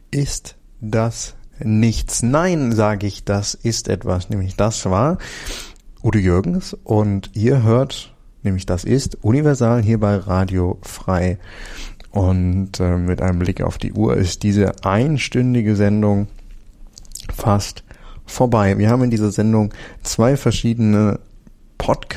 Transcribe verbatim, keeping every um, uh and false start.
ist das nichts. Nein, sage ich, das ist etwas. Nämlich das war Udo Jürgens und ihr hört, nämlich das ist Universal hier bei Radio Frei. Und äh, mit einem Blick auf die Uhr ist diese einstündige Sendung fast vorbei. Wir haben in dieser Sendung zwei verschiedene Podcasts